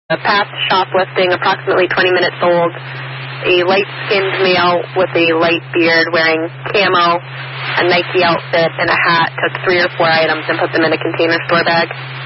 A past shoplifting, approximately 20 minutes old. A light-skinned male with a light beard wearing camo, a Nike outfit, and a hat took 3 or 4 items and put them in a container store bag.